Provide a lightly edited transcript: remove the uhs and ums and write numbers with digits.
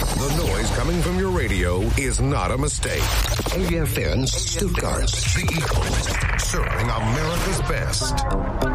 The noise coming from your radio is not a mistake. AFN Stuttgart. The Eagle. Serving America's best.